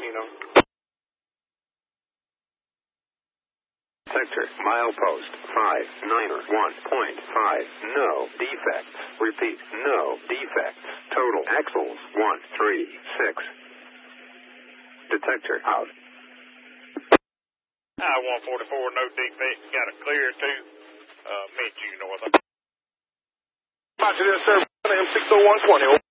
Sector, milepost, 591.5, no defects. Repeat, no defects. Total axles, 136. Detector out. I-144, no defects. Got a clear to Mid-U North. Roger there, sir. M60120.